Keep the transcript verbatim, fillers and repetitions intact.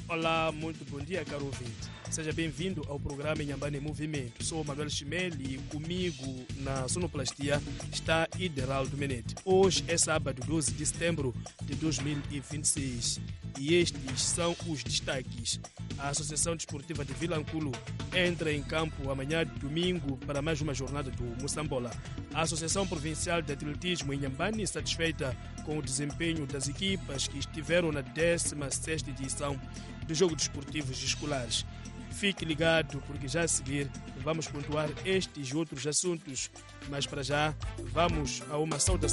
Olá, muito bom dia, caro ouvinte. Seja bem-vindo ao programa Inhambane em Movimento. Sou Manuel Chimeli e comigo na sonoplastia está Ideraldo Menete. Hoje é sábado, doze de setembro de dois mil e vinte e seis e estes são os destaques. A Associação Desportiva de Vilanculo entra em campo amanhã, domingo, para mais uma jornada do Moçambola. A Associação Provincial de Atletismo em Inhambane, satisfeita com o desempenho das equipas que estiveram na décima sexta edição do Jogo Desportivos Escolares. Fique ligado, porque já a seguir vamos pontuar estes e outros assuntos. Mas para já, vamos a uma saudação.